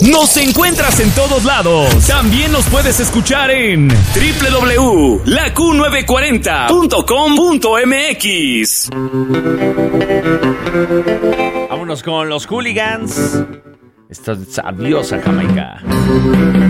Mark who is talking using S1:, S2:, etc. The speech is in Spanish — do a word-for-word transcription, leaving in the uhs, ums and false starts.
S1: Nos encuentras en todos lados. También nos puedes escuchar en doble u doble u doble u punto la Q novecientos cuarenta punto com punto m x.
S2: Vámonos con los Hooligans. Esta sabiosa Jamaica.